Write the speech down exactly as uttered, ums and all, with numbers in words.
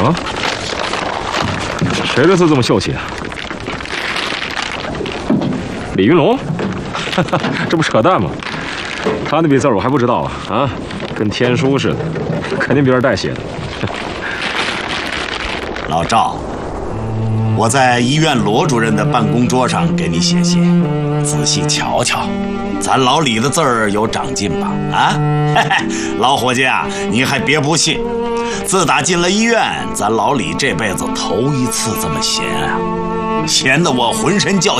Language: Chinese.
啊？谁的字这么秀气啊？李云龙？这不扯淡吗？他那笔字我还不知道啊啊，跟天书似的，肯定别人代写的。 老赵，我在医院罗主任的办公桌上给你写信，仔细瞧瞧，咱老李的字儿有长进吧？啊，嘿嘿，老伙计啊，你还别不信，自打进了医院，咱老李这辈子头一次这么闲啊，闲得我浑身叫